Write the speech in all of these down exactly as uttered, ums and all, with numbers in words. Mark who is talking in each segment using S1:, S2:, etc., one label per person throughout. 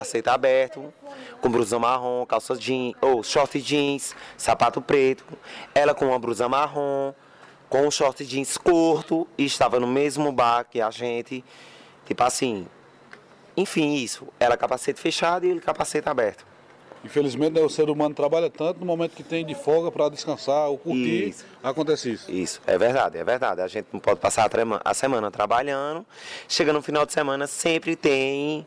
S1: Capacete aberto, com blusa marrom, calça jeans, ou short jeans, sapato preto. Ela com uma blusa marrom, com um short jeans curto, e estava no mesmo bar que a gente. Tipo assim, enfim, isso. Ela capacete fechado e ele capacete aberto.
S2: Infelizmente, né, o ser humano trabalha tanto, no momento que tem de folga para descansar ou curtir, isso. Acontece isso.
S1: Isso, é verdade, é verdade. A gente não pode passar a semana trabalhando. Chega no final de semana, sempre tem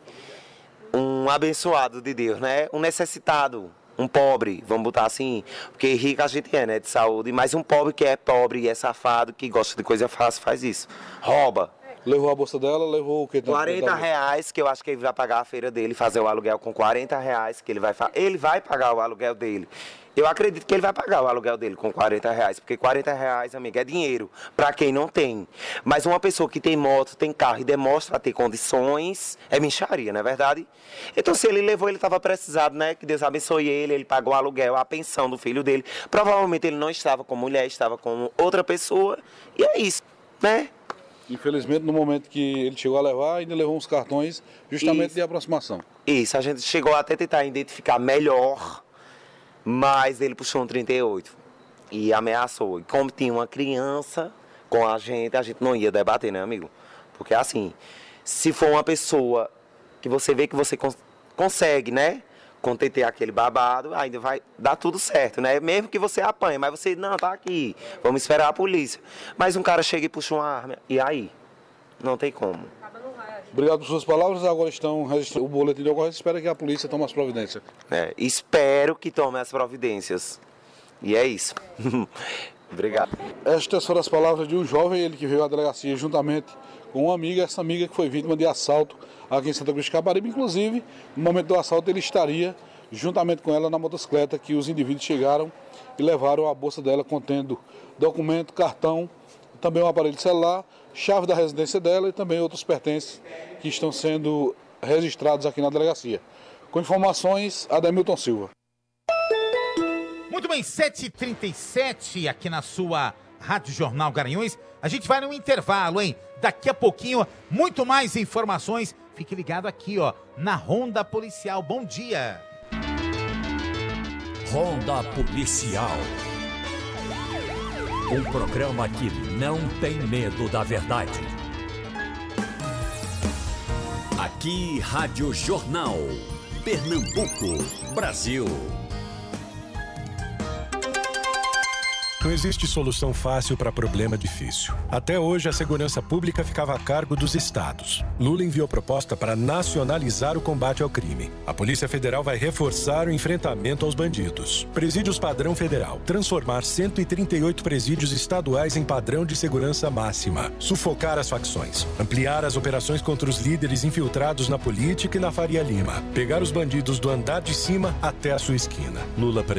S1: um abençoado de Deus, né? Um necessitado, um pobre, vamos botar assim, porque rico a gente é, né, de saúde, mas um pobre que é pobre e é safado, que gosta de coisa fácil, faz isso. Rouba.
S2: Levou a bolsa dela, levou o quê?
S1: quarenta reais, que eu acho que ele vai pagar a feira dele, fazer o aluguel com quarenta reais, que ele vai ele vai pagar o aluguel dele. Eu acredito que ele vai pagar o aluguel dele com quarenta reais, porque quarenta reais, amiga, é dinheiro para quem não tem. Mas uma pessoa que tem moto, tem carro e demonstra ter condições, é mixaria, não é verdade? Então, se ele levou, ele estava precisado, né? Que Deus abençoe ele, ele pagou o aluguel, a pensão do filho dele. Provavelmente ele não estava com mulher, estava com outra pessoa, e é isso, né?
S2: Infelizmente, no momento que ele chegou a levar, ainda levou uns cartões justamente
S1: Isso.
S2: de aproximação.
S1: Isso, a gente chegou até a tentar identificar melhor, mas ele puxou um trinta e oito e ameaçou. E como tinha uma criança com a gente, a gente não ia debater, né, amigo? Porque assim, se for uma pessoa que você vê que você cons- consegue, né, conter aquele babado, ainda vai dar tudo certo, né? Mesmo que você apanhe, mas você, não, tá aqui, vamos esperar a polícia. Mas um cara chega e puxa uma arma, e aí? Não tem como.
S2: Obrigado por suas palavras, agora estão registrando o boletim de ocorrência, espera que a polícia tome as providências.
S1: É, espero que tome as providências. E é isso. Obrigado.
S2: Estas foram as palavras de um jovem, ele que veio à delegacia juntamente com uma amiga, essa amiga que foi vítima de assalto aqui em Santa Cruz de Caparibe. Inclusive, no momento do assalto, ele estaria juntamente com ela na motocicleta que os indivíduos chegaram e levaram a bolsa dela contendo documento, cartão, também um aparelho celular, chave da residência dela e também outros pertences que estão sendo registrados aqui na delegacia. Com informações, Ademilton Silva.
S3: Muito bem, sete e trinta e sete aqui na sua Rádio Jornal Garanhuns. A gente vai no intervalo, hein? Daqui a pouquinho, muito mais informações. Fique ligado aqui, ó, na Ronda Policial. Bom dia.
S4: Ronda Policial. Um programa que não tem medo da verdade. Aqui, Rádio Jornal. Pernambuco, Brasil.
S5: Não existe solução fácil para problema difícil. Até hoje, a segurança pública ficava a cargo dos estados. Lula enviou proposta para nacionalizar o combate ao crime. A Polícia Federal vai reforçar o enfrentamento aos bandidos. Presídios padrão federal. Transformar cento e trinta e oito presídios estaduais em padrão de segurança máxima. Sufocar as facções. Ampliar as operações contra os líderes infiltrados na política e na Faria Lima. Pegar os bandidos do andar de cima até a sua esquina. Lula